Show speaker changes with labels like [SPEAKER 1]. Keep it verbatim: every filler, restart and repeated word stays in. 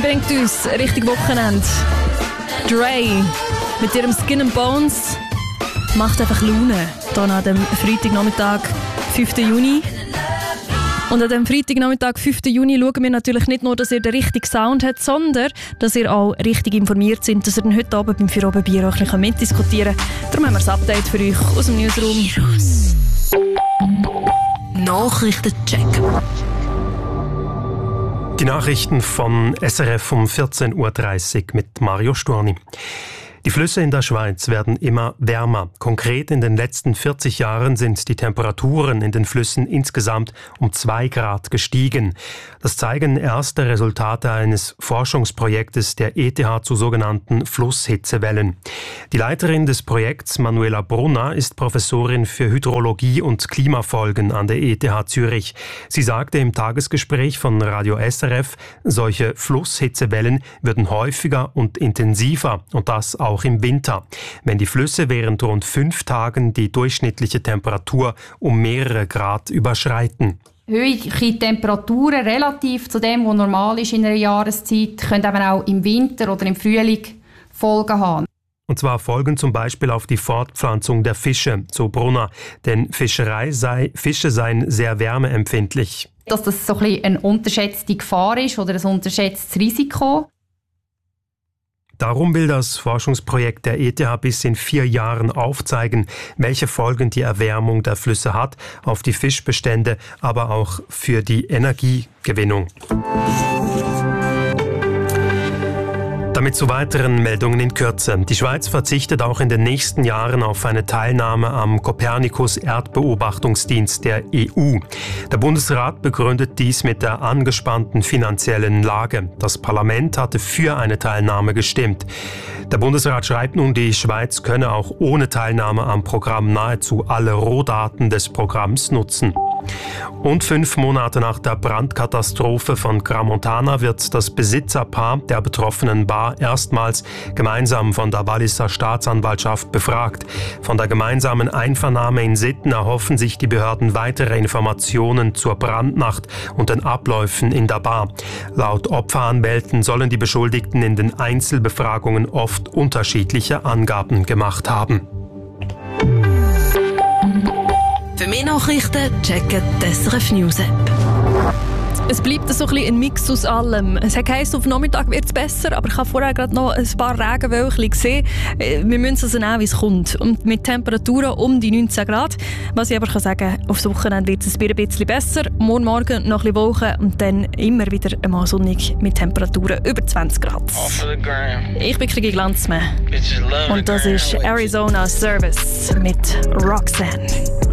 [SPEAKER 1] bringt uns Richtung Wochenende. Dre mit ihrem Skin and Bones macht einfach Laune. Hier an dem Freitagnachmittag, fünften Juni. Und an dem Freitagnachmittag, fünften Juni, schauen wir natürlich nicht nur, dass ihr den richtigen Sound habt, sondern dass ihr auch richtig informiert seid, dass ihr dann heute Abend beim Feierabendbier auch ein bisschen mitdiskutieren könnt. Darum haben wir ein Update für euch aus dem Newsroom. Nachrichtencheck.
[SPEAKER 2] Die Nachrichten von S R F um vierzehn Uhr dreißig mit Mario Storni. Die Flüsse in der Schweiz werden immer wärmer. Konkret in den letzten vierzig Jahren sind die Temperaturen in den Flüssen insgesamt um zwei Grad gestiegen. Das zeigen erste Resultate eines Forschungsprojektes der E T H zu sogenannten Flusshitzewellen. Die Leiterin des Projekts, Manuela Brunner, ist Professorin für Hydrologie und Klimafolgen an der E T H Zürich. Sie sagte im Tagesgespräch von Radio S R F, solche Flusshitzewellen würden häufiger und intensiver und das auch Auch im Winter, wenn die Flüsse während rund fünf Tagen die durchschnittliche Temperatur um mehrere Grad überschreiten.
[SPEAKER 3] Hohe Temperaturen relativ zu dem, was normal ist in einer Jahreszeit, können eben auch im Winter oder im Frühling Folgen haben.
[SPEAKER 2] Und zwar Folgen zum Beispiel auf die Fortpflanzung der Fische, so Brunner. Denn Fischerei sei, Fische seien sehr wärmeempfindlich.
[SPEAKER 3] Dass das so ein bisschen eine unterschätzte Gefahr ist oder ein unterschätztes Risiko.
[SPEAKER 2] Darum will das Forschungsprojekt der E T H bis in vier Jahren aufzeigen, welche Folgen die Erwärmung der Flüsse hat auf die Fischbestände, aber auch für die Energiegewinnung. Damit zu weiteren Meldungen in Kürze. Die Schweiz verzichtet auch in den nächsten Jahren auf eine Teilnahme am Copernicus-Erdbeobachtungsdienst der E U. Der Bundesrat begründet dies mit der angespannten finanziellen Lage. Das Parlament hatte für eine Teilnahme gestimmt. Der Bundesrat schreibt nun, die Schweiz könne auch ohne Teilnahme am Programm nahezu alle Rohdaten des Programms nutzen. Und fünf Monate nach der Brandkatastrophe von Crans-Montana wird das Besitzerpaar der betroffenen Bar erstmals gemeinsam von der Walliser Staatsanwaltschaft befragt. Von der gemeinsamen Einvernahme in Sitten erhoffen sich die Behörden weitere Informationen zur Brandnacht und den Abläufen in der Bar. Laut Opferanwälten sollen die Beschuldigten in den Einzelbefragungen oft unterschiedliche Angaben gemacht haben.
[SPEAKER 1] Für mehr Nachrichten checken die S R F News App. Es bleibt so ein bisschen ein Mix aus allem. Es heisst, auf Nachmittag wird es besser, aber ich habe vorher gerade noch ein paar Regenwölkchen gesehen. Wir müssen es nehmen, wie es kommt. Und mit Temperaturen um die neunzehn Grad. Was ich aber kann sagen, aufs Wochenende wird es ein bisschen besser. Morgen Morgen noch ein bisschen Wolken und dann immer wieder einmal sonnig mit Temperaturen über zwanzig Grad. Ich bin Krigi Glanzmann. Und das ist Arizona Service mit Roxanne.